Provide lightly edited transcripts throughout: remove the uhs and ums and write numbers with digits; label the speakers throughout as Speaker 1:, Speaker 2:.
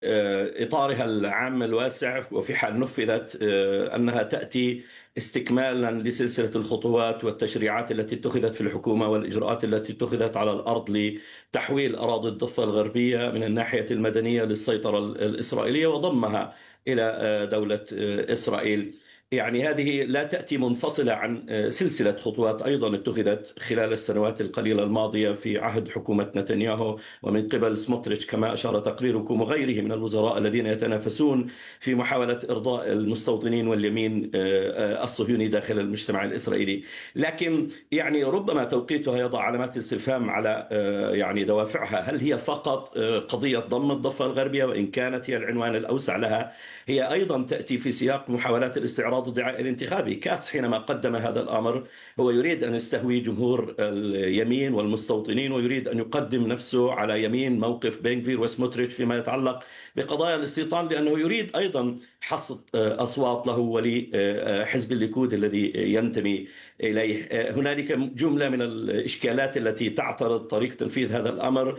Speaker 1: إطارها العام الواسع، وفي حال نفذت أنها تأتي استكمالا لسلسلة الخطوات والتشريعات التي اتخذت في الحكومة والإجراءات التي اتخذت على الأرض لتحويل أراضي الضفة الغربية من الناحية المدنية للسيطرة الإسرائيلية وضمها إلى دولة إسرائيل. يعني هذه لا تأتي منفصلة عن سلسلة خطوات أيضا اتخذت خلال السنوات القليلة الماضية في عهد حكومة نتنياهو ومن قبل سموتريتش، كما أشار تقريركم، وغيره من الوزراء الذين يتنافسون في محاولة إرضاء المستوطنين واليمين الصهيوني داخل المجتمع الإسرائيلي. لكن يعني ربما توقيتها يضع علامات استفهام على يعني دوافعها. هل هي فقط قضية ضم الضفة الغربية؟ وإن كانت هي العنوان الأوسع لها، هي أيضا تأتي في سياق محاولات الاستعراض الدعائي الانتخابي. كاتس حينما قدم هذا الأمر هو يريد أن يستهوي جمهور اليمين والمستوطنين، ويريد أن يقدم نفسه على يمين موقف بن غفير وسموتريتش فيما يتعلق بقضايا الاستيطان، لأنه يريد أيضا حصد أصوات له ولحزب الليكود الذي ينتمي إليه. هنالك جملة من الإشكالات التي تعترض طريق تنفيذ هذا الأمر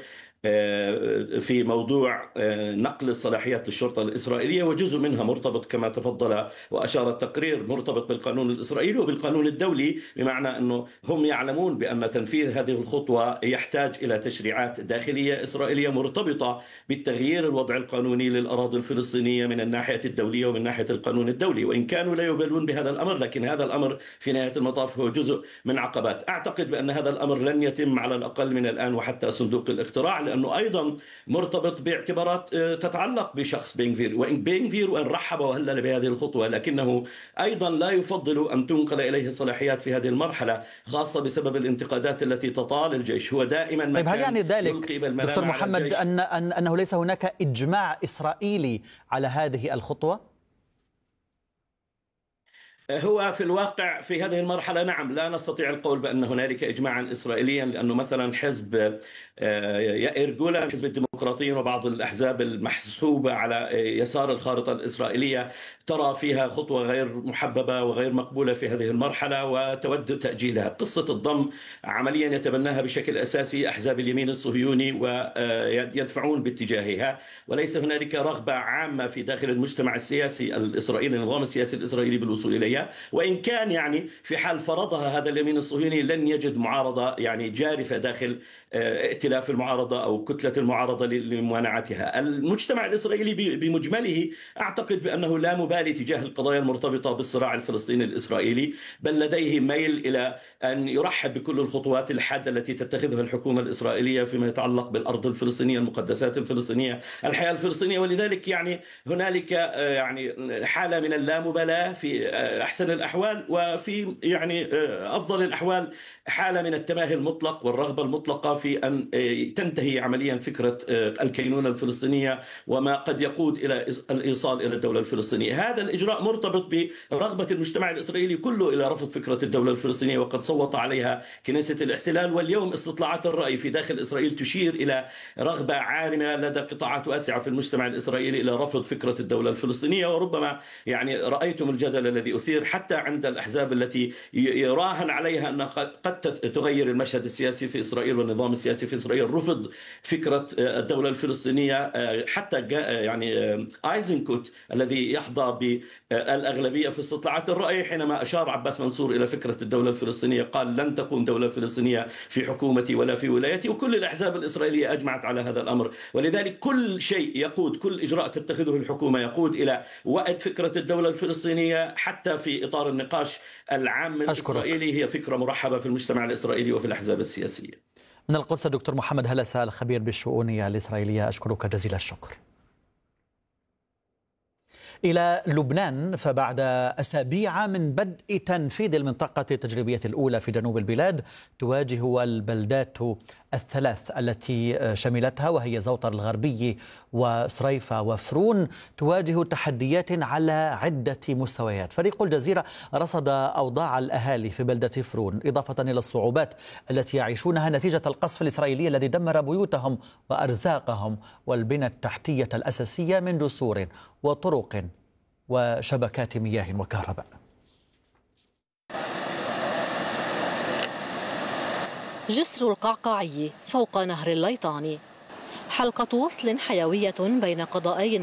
Speaker 1: في موضوع نقل صلاحيات الشرطة الإسرائيلية، وجزء منها مرتبط كما تفضل وأشار التقرير مرتبط بالقانون الإسرائيلي وبالقانون الدولي، بمعنى أنه هم يعلمون بأن تنفيذ هذه الخطوة يحتاج إلى تشريعات داخلية إسرائيلية مرتبطة بالتغيير الوضع القانوني للأراضي الفلسطينية من الناحية الدولية ومن ناحية القانون الدولي. وإن كانوا لا يبالون بهذا الأمر، لكن هذا الأمر في نهاية المطاف هو جزء من عقبات. أعتقد بأن هذا الأمر لن يتم على الأقل من الآن وحتى صندوق الاقتراع، لأنه أيضا مرتبط باعتبارات تتعلق بشخص بن غفير. وإن بن غفير وإن رحب وهلل بهذه الخطوة، لكنه أيضا لا يفضل أن تنقل إليه صلاحيات في هذه المرحلة، خاصة بسبب الانتقادات التي تطال الجيش. هو دائما ما
Speaker 2: طيب، هل يعني
Speaker 1: يلقي
Speaker 2: ذلك
Speaker 1: بالملام
Speaker 2: دكتور
Speaker 1: على
Speaker 2: محمد
Speaker 1: الجيش.
Speaker 2: أنه ليس هناك إجماع إسرائيلي على هذه الخطوة؟
Speaker 1: هو في الواقع في هذه المرحلة نعم، لا نستطيع القول بأن هنالك إجماعا إسرائيليا، لأنه مثلا حزب يائير جولان، حزب الديمقراطيين وبعض الأحزاب المحسوبة على يسار الخارطة الإسرائيلية ترى فيها خطوة غير محببة وغير مقبولة في هذه المرحلة وتود تأجيلها. قصة الضم عمليا يتبناها بشكل أساسي أحزاب اليمين الصهيوني ويدفعون باتجاهها، وليس هنالك رغبة عامة في داخل المجتمع السياسي الإسرائيلي، النظام السياسي الإسرائيلي، بالوصول إليها. وإن كان يعني في حال فرضها هذا اليمين الصهيوني لن يجد معارضة يعني جارفة داخل ائتلاف المعارضة أو كتلة المعارضة لممانعتها. المجتمع الإسرائيلي بمجمله أعتقد بأنه لا مبالي تجاه القضايا المرتبطة بالصراع الفلسطيني الإسرائيلي، بل لديه ميل إلى أن يرحب بكل الخطوات الحادة التي تتخذها الحكومة الإسرائيلية فيما يتعلق بالأرض الفلسطينية، المقدسات الفلسطينية، الحياة الفلسطينية. ولذلك يعني هنالك يعني حالة من اللامبالاة في أحسن الأحوال، وفي يعني أفضل الأحوال حالة من التماهي المطلق والرغبة المطلقة في أن تنتهي عمليا فكرة الكينونة الفلسطينية وما قد يقود إلى الإيصال إلى الدولة الفلسطينية. هذا الإجراء مرتبط برغبة المجتمع الإسرائيلي كله إلى رفض فكرة الدولة الفلسطينية، وقد صوت عليها كنيسة الاحتلال. واليوم استطلاعات الرأي في داخل إسرائيل تشير إلى رغبة عارمة لدى قطاعات واسعة في المجتمع الإسرائيلي إلى رفض فكرة الدولة الفلسطينية. وربما يعني رأيتم الجدل الذي أثير حتى عند الأحزاب التي يراهن عليها أنها قد تغير المشهد السياسي في إسرائيل والنظام السياسي في إسرائيل، رفض فكرة الدولة الفلسطينية. حتى يعني آيزنكوت الذي يحظى بالأغلبية في استطلاعات الرأي، حينما أشار عباس منصور إلى فكرة الدولة الفلسطينية قال لن تقوم دولة فلسطينية في حكومتي ولا في ولايتي. وكل الأحزاب الإسرائيلية أجمعت على هذا الأمر. ولذلك كل شيء يقود، كل إجراء تتخذه الحكومة يقود إلى وأد فكرة الدولة الفلسطينية، حتى في إطار النقاش العام
Speaker 2: أشكرك.
Speaker 1: الإسرائيلي، هي فكرة مرحبة في المجتمع الإسرائيلي وفي الأحزاب السياسية.
Speaker 2: من القدس دكتور محمد هلسة، الخبير بالشؤون الإسرائيلية، أشكرك جزيل الشكر. إلى لبنان، فبعد أسابيع من بدء تنفيذ المنطقة التجريبية الأولى في جنوب البلاد، تواجه البلدات الثلاث التي شملتها وهي زوطر الغربي وصريفة وفرون تواجه تحديات على عدة مستويات. فريق الجزيرة رصد أوضاع الأهالي في بلدة فرون، إضافة إلى الصعوبات التي يعيشونها نتيجة القصف الإسرائيلي الذي دمر بيوتهم وأرزاقهم والبنى التحتية الأساسية من جسور وطرق وشبكات مياه وكهرباء.
Speaker 3: جسر القعقاعي فوق نهر الليطاني، حلقة وصل حيوية بين قضائي